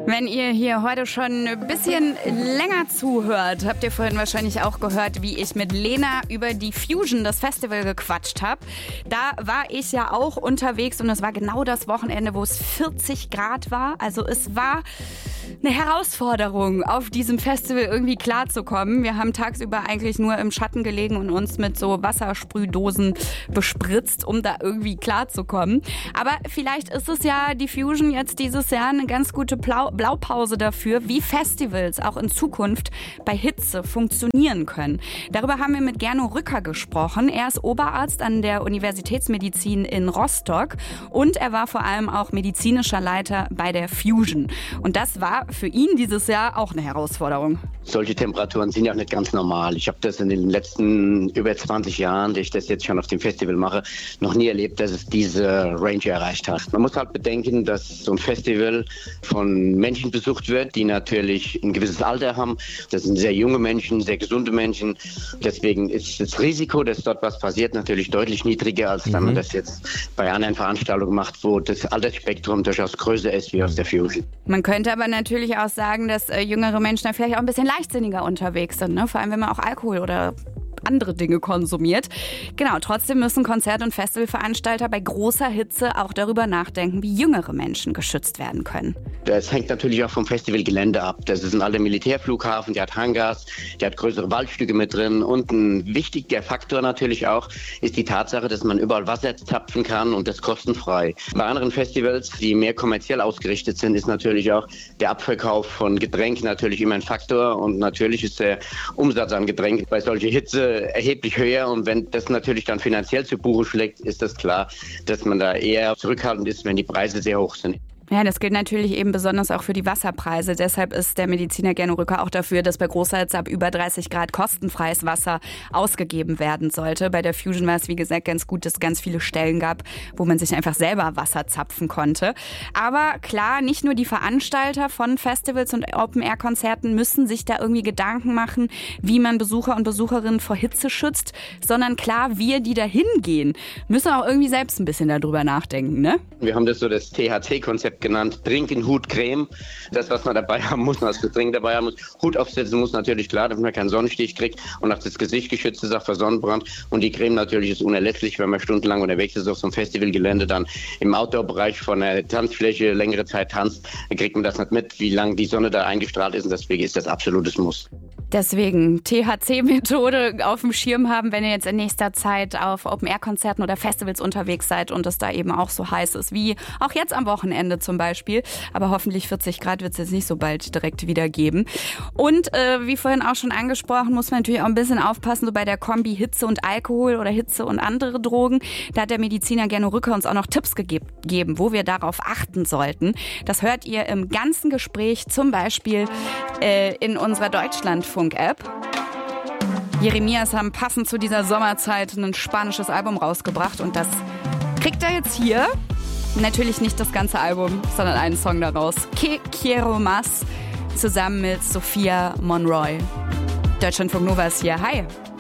Wenn ihr hier heute schon ein bisschen länger zuhört, habt ihr vorhin wahrscheinlich auch gehört, wie ich mit Lena über die Fusion, das Festival, gequatscht habe. Da war ich ja auch unterwegs und es war genau das Wochenende, wo es 40 Grad war. Also es war eine Herausforderung, auf diesem Festival irgendwie klarzukommen. Wir haben tagsüber eigentlich nur im Schatten gelegen und uns mit so Wassersprühdosen bespritzt, um da irgendwie klarzukommen. Aber vielleicht ist es ja die Fusion jetzt dieses Jahr eine ganz gute Blaupause dafür, wie Festivals auch in Zukunft bei Hitze funktionieren können. Darüber haben wir mit Gernot Rücker gesprochen. Er ist Oberarzt an der Universitätsmedizin in Rostock und er war vor allem auch medizinischer Leiter bei der Fusion. Und das war für ihn dieses Jahr auch eine Herausforderung. Solche Temperaturen sind ja auch nicht ganz normal. Ich habe das in den letzten über 20 Jahren, die ich das jetzt schon auf dem Festival mache, noch nie erlebt, dass es diese Range erreicht hat. Man muss halt bedenken, dass so ein Festival von Menschen besucht wird, die natürlich ein gewisses Alter haben. Das sind sehr junge Menschen, sehr gesunde Menschen. Deswegen ist das Risiko, dass dort was passiert, natürlich deutlich niedriger, als wenn man das jetzt bei anderen Veranstaltungen macht, wo das Altersspektrum durchaus größer ist wie aus der Fusion. Man könnte aber natürlich auch sagen, dass jüngere Menschen da vielleicht auch ein bisschen leichtsinniger unterwegs sind, ne? Vor allem, wenn man auch Alkohol oder andere Dinge konsumiert. Genau, trotzdem müssen Konzert- und Festivalveranstalter bei großer Hitze auch darüber nachdenken, wie jüngere Menschen geschützt werden können. Das hängt natürlich auch vom Festivalgelände ab. Das ist ein alter Militärflughafen, der hat Hangars, der hat größere Waldstücke mit drin und ein wichtiger Faktor natürlich auch ist die Tatsache, dass man überall Wasser zapfen kann und das kostenfrei. Bei anderen Festivals, die mehr kommerziell ausgerichtet sind, ist natürlich auch der Abverkauf von Getränken natürlich immer ein Faktor und natürlich ist der Umsatz an Getränken bei solcher Hitze erheblich höher und wenn das natürlich dann finanziell zu Buche schlägt, ist das klar, dass man da eher zurückhaltend ist, wenn die Preise sehr hoch sind. Ja, das gilt natürlich eben besonders auch für die Wasserpreise. Deshalb ist der Mediziner Gernot Rücker auch dafür, dass bei großer Hitze ab über 30 Grad kostenfreies Wasser ausgegeben werden sollte. Bei der Fusion war es, wie gesagt, ganz gut, dass es ganz viele Stellen gab, wo man sich einfach selber Wasser zapfen konnte. Aber klar, nicht nur die Veranstalter von Festivals und Open-Air-Konzerten müssen sich da irgendwie Gedanken machen, wie man Besucher und Besucherinnen vor Hitze schützt, sondern klar, wir, die da hingehen, müssen auch irgendwie selbst ein bisschen darüber nachdenken, ne? Wir haben das so das THC-Konzept genannt, Trinken, Hut, Creme. Das, was man dabei haben muss, was Getränk dabei haben muss. Hut aufsetzen muss natürlich klar, damit man keinen Sonnenstich kriegt und auch das Gesicht geschützt ist, auch vor Sonnenbrand. Und die Creme natürlich ist unerlässlich, wenn man stundenlang unterwegs ist auf so einem Festivalgelände, dann im Outdoor-Bereich von der Tanzfläche längere Zeit tanzt, dann kriegt man das nicht mit, wie lange die Sonne da eingestrahlt ist und deswegen ist das absolutes Muss. Deswegen THC-Methode auf dem Schirm haben, wenn ihr jetzt in nächster Zeit auf Open-Air-Konzerten oder Festivals unterwegs seid und es da eben auch so heiß ist, wie auch jetzt am Wochenende zum Beispiel. Aber hoffentlich 40 Grad wird es jetzt nicht so bald direkt wieder geben. Und wie vorhin auch schon angesprochen, muss man natürlich auch ein bisschen aufpassen, so bei der Kombi Hitze und Alkohol oder Hitze und andere Drogen. Da hat der Mediziner Gernot Rücker uns auch noch Tipps gegeben, wo wir darauf achten sollten. Das hört ihr im ganzen Gespräch, zum Beispiel in unserer Deutschlandfunk-App. Jeremias haben passend zu dieser Sommerzeit ein spanisches Album rausgebracht und das kriegt er jetzt hier. Natürlich nicht das ganze Album, sondern einen Song daraus. Que quiero más, zusammen mit Sophia Monroy. Deutschlandfunk Nova ist hier. Hi.